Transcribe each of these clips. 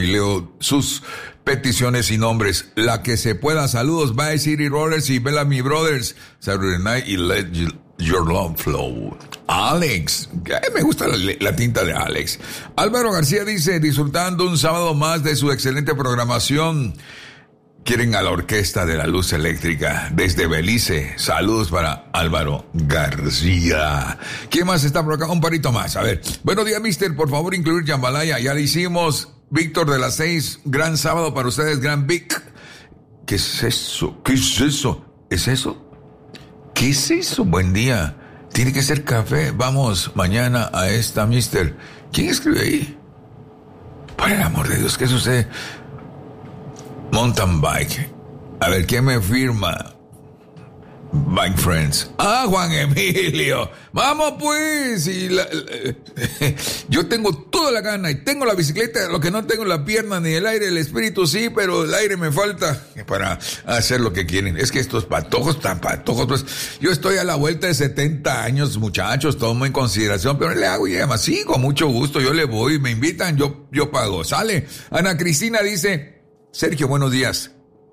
y leo sus peticiones y nombres. La que se pueda. Saludos, Bye City Rollers y Bellamy Brothers. Saturday Night y Let Your Love Flow. Alex, me gusta la tinta de Alex. Álvaro García dice, disfrutando un sábado más de su excelente programación. Quieren a la Orquesta de la Luz Eléctrica desde Belice. Saludos para Álvaro García. ¿Quién más está por acá? Un parito más. A ver. Buenos días, mister. Por favor, incluir Jambalaya. Ya lo hicimos. Víctor de las 6. Gran sábado para ustedes, Gran Vic. ¿Qué es eso? ¿Qué es eso? ¿Es eso? ¿Qué es eso? Buen día. Tiene que ser café. Vamos mañana a esta, mister. ¿Quién escribe ahí? Por el amor de Dios, ¿qué sucede? Mountain Bike. A ver, ¿quién me firma? Bike Friends. Ah, Juan Emilio. Vamos pues. Yo tengo toda la gana y tengo la bicicleta. Lo que no tengo la pierna ni el aire, el espíritu sí, pero el aire me falta para hacer lo que quieren. Es que estos patojos, tan patojos, pues yo estoy a la vuelta de 70 años, muchachos, tomo en consideración, pero le hago y además sí, con mucho gusto, yo le voy, me invitan, yo pago. Sale. Ana Cristina dice, Sergio, buenos días.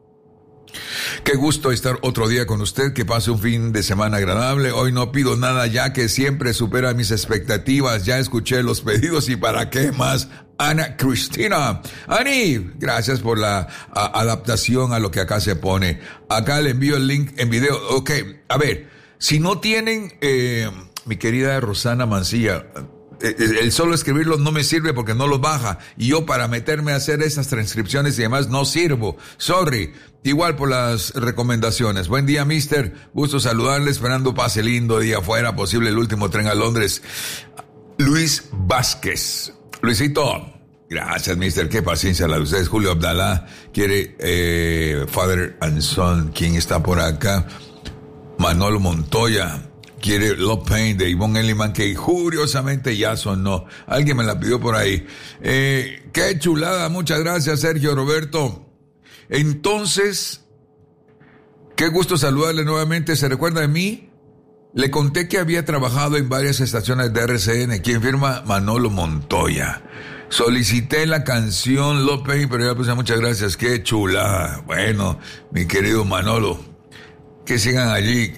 Qué gusto estar otro día con usted, que pase un fin de semana agradable. Hoy no pido nada ya que siempre supera mis expectativas. Ya escuché los pedidos y para qué más. Ana Cristina. Ani, gracias por la adaptación a lo que acá se pone. Acá le envío el link en video. Ok, a ver, si no tienen, mi querida Rosana Mancilla, el solo escribirlo no me sirve porque no lo baja. Y yo para meterme a hacer esas transcripciones y demás no sirvo. Sorry. Igual por las recomendaciones. Buen día, mister. Gusto saludarle. Esperando pase lindo día afuera. Posible el último tren a Londres. Luis Vázquez. Luisito. Gracias, mister. Qué paciencia la de ustedes. Julio Abdalá quiere Father and Son. ¿Quién está por acá? Manolo Montoya. Quiere Love Pain de Ivonne Elliman, que curiosamente ya sonó. Alguien me la pidió por ahí. Qué chulada. Muchas gracias, Sergio Roberto. Entonces, qué gusto saludarle nuevamente. ¿Se recuerda de mí? Le conté que había trabajado en varias estaciones de RCN. ¿Quién firma? Manolo Montoya. Solicité la canción Love Pain, pero ya puse muchas gracias. Qué chulada. Bueno, mi querido Manolo, que sigan allí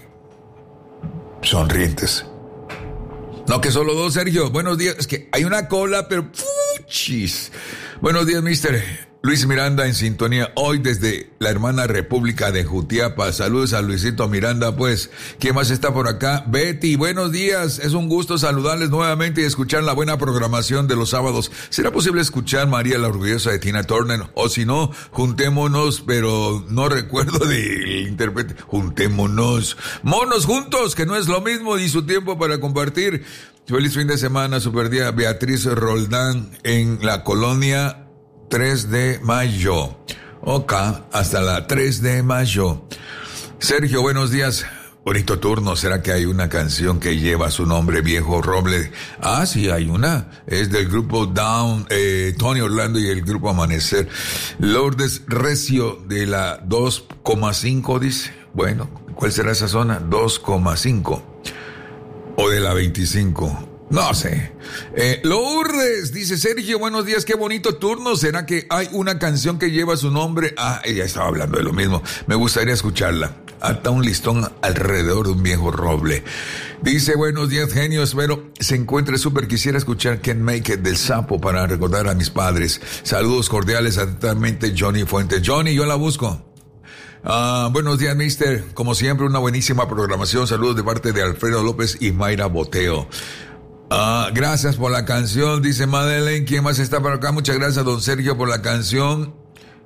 sonrientes. No, que solo dos, Sergio. Buenos días. Es que hay una cola, pero ¡puchis! Buenos días, mister. Luis Miranda en sintonía hoy desde la hermana República de Jutiapa. Saludos a Luisito Miranda, pues. ¿Quién más está por acá? Betty, buenos días. Es un gusto saludarles nuevamente y escuchar la buena programación de los sábados. ¿Será posible escuchar María la Orgullosa de Tina Turner? O si no, juntémonos, pero no recuerdo del intérprete. Juntémonos. Monos juntos, que no es lo mismo, y su tiempo para compartir. Feliz fin de semana, super día. Beatriz Roldán en la colonia 3 de mayo. Ok, hasta la 3 de mayo. Sergio, buenos días. Bonito turno. ¿Será que hay una canción que lleva su nombre, Viejo Roble? Ah, sí, hay una. Es del grupo Down, Tony Orlando y el grupo Amanecer. Lourdes Recio de la 2,5 dice. Bueno, ¿cuál será esa zona? 2,5. O de la 25. No sé. Lourdes dice, Sergio, buenos días, qué bonito turno. ¿Será que hay una canción que lleva su nombre? Ah, ella estaba hablando de lo mismo. Me gustaría escucharla. Ata un listón alrededor de un viejo roble. Dice, buenos días, genio. Espero se encuentre súper. Quisiera escuchar Can't Make It del Sapo para recordar a mis padres. Saludos cordiales, atentamente, Johnny Fuentes. Johnny, yo la busco. Buenos días, mister. Como siempre, una buenísima programación. Saludos de parte de Alfredo López y Mayra Boteo. Gracias por la canción, dice Madeleine. ¿Quién más está por acá? Muchas gracias, don Sergio, por la canción.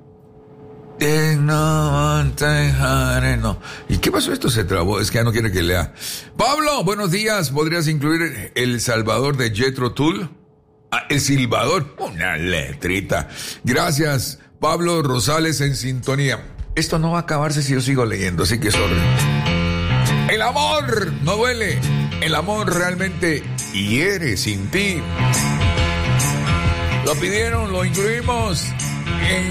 No. ¿Y qué pasó? Esto se trabó. Es que ya no quiere que lea. Pablo, buenos días. ¿Podrías incluir El Salvador de Jethro Tull? El Silbador. Una letrita. Gracias, Pablo Rosales en sintonía. Esto no va a acabarse si yo sigo leyendo, así que sorry. El amor no duele. El amor realmente hiere sin ti. Lo pidieron, lo incluimos en